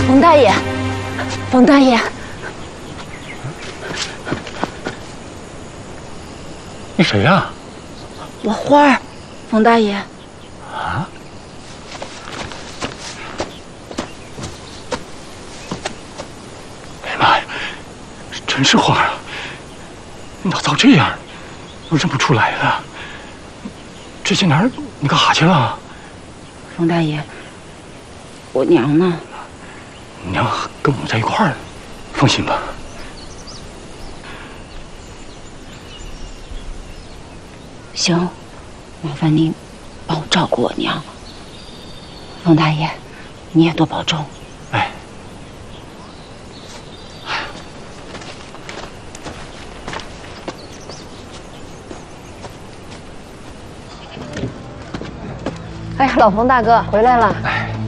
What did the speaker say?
冯大爷，冯大爷， 你谁呀？ 我花儿，冯大爷。 啊？哎呀妈呀，真是花啊！你咋早这样？我认不出来了。这些年你干啥去了？ 冯大爷，我娘呢？ 你娘跟我们在一块儿呢，放心吧。 行，麻烦您帮我照顾我娘。冯大爷，你也多保重。 哎。 哎呀，老冯大哥回来了。 哎。